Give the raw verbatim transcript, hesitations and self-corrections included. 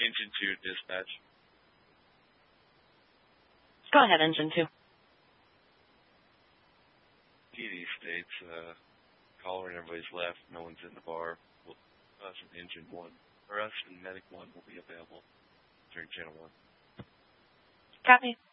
Engine two, dispatch. Go ahead, Engine two. P D states, uh, caller and everybody's left. No one's in the bar. Well, us and Engine one, or us and Medic one will be available during Channel one. Copy.